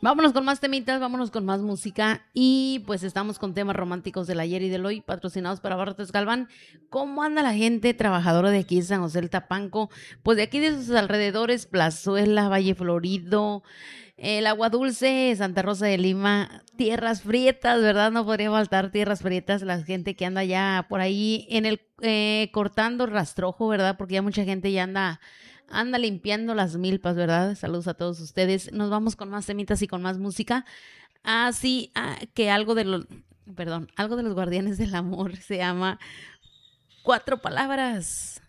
Vámonos con más temitas, vámonos con más música y pues estamos con temas románticos del ayer y del hoy, patrocinados para Barrotes Galván. ¿Cómo anda la gente trabajadora de aquí de San José del Tapanco? Pues de aquí de sus alrededores, Plazuela, Valle Florido, el Agua Dulce, Santa Rosa de Lima, Tierras Prietas, ¿verdad? No podría faltar Tierras Prietas, la gente que anda ya por ahí en el cortando rastrojo, ¿verdad? Porque ya mucha gente ya anda limpiando las milpas, ¿verdad? Saludos a todos ustedes. Nos vamos con más temitas y con más música. Sí, que algo de los Guardianes del Amor se llama Cuatro Palabras.